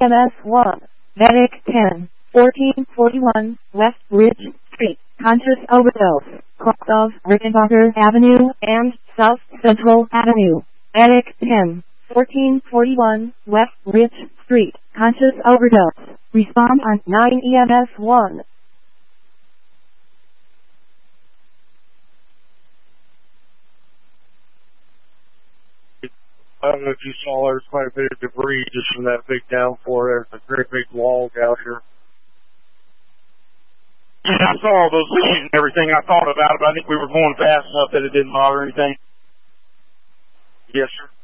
EMS 1. Medic 10. 1441 West Ridge Street. Conscious overdose. Cross of Rickenbacker Avenue and South Central Avenue. Medic 10. 1441 West Ridge Street. Conscious overdose. Respond on 9 EMS 1. I don't know if you saw, there's quite a bit of debris just from that big downpour. There's a great big log out here. And I saw all those leaves and everything. I thought about it, but I think we were going fast enough that it didn't bother anything. Yes, sir.